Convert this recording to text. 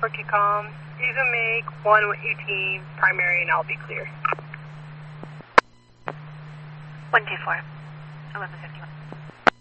for QCOM. Either make 118 primary and I'll be clear. 124, 1151.